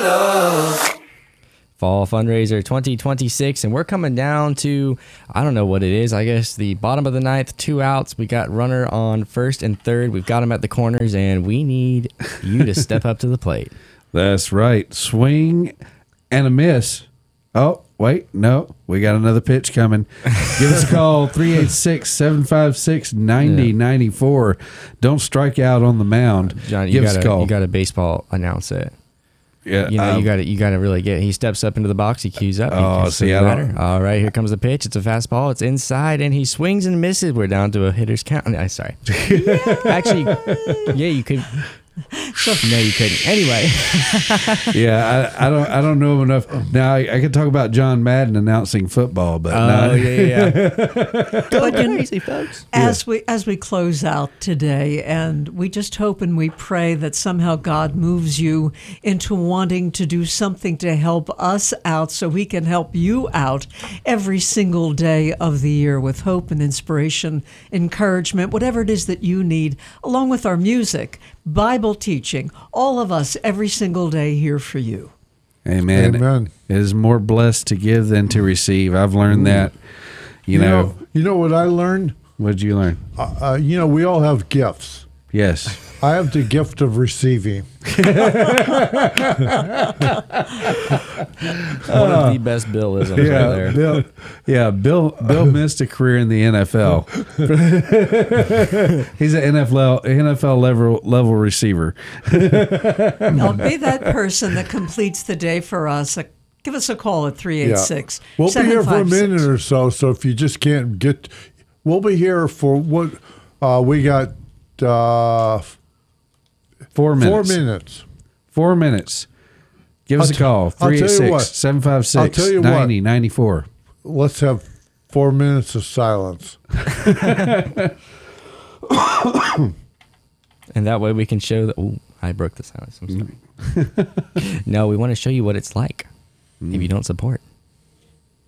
Fall Fundraiser 2026, and we're coming down to, I don't know what it is, I guess the bottom of the ninth, 2 outs. We got runner on first and third. We've got them at the corners, and we need you to step up to the plate. That's right. Swing and a miss. Oh, wait, no. We got another pitch coming. Give us a call, 386-756-9094. Don't strike out on the mound. John, Give us a call. You got to baseball announce it. Yeah, you know, you got to really get. He steps up into the box. He cues up. Oh, see, I don't. All right, here comes the pitch. It's a fastball. It's inside, and he swings and misses. We're down to a hitter's count. No, sorry. Actually, yeah, you could. No, you couldn't. Anyway. Yeah, I don't know enough. Now I could talk about John Madden announcing football, but no. Yeah. But crazy, folks. As we close out today, and we just hope and we pray that somehow God moves you into wanting to do something to help us out so we can help you out every single day of the year with hope and inspiration, encouragement, whatever it is that you need, along with our music, Bible teaching, all of us every single day here for you. Amen. Amen. It is more blessed to give than to receive. I've learned that. You know what I learned? What did you learn? We all have gifts. Yes. I have the gift of receiving. One of the best Billisms right there. Bill missed a career in the NFL. He's an NFL level receiver. I'll be that person that completes the day for us. Give us a call at 386. We'll be here for a minute or so. So if you just can't get, we'll be here for what we got. 4 minutes. 4 minutes. 4 minutes. Give us a call. 386-756-9094. Let's have 4 minutes of silence. And that way we can show that. Oh, I broke the silence. I'm sorry. No, we want to show you what it's like if you don't support.